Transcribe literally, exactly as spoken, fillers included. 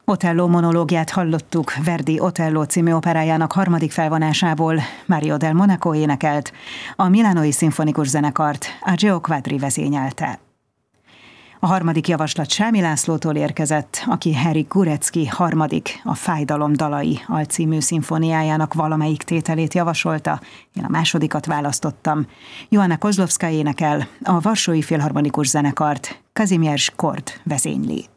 Otello monológiát hallottuk Verdi Otello című operájának harmadik felvonásából. Mario del Monaco énekelt, a Milánói Szimfonikus Zenekart Ageo Quadri vezényelte. A harmadik javaslat Sámi Lászlótól érkezett, aki Harry Gurecki harmadik, a Fájdalom dalai alcímű szimfóniájának valamelyik tételét javasolta. Én a másodikat választottam. Joanna Kozlovszka énekel, a Varsói Filharmonikus Zenekart Kazimierz Kord vezényli.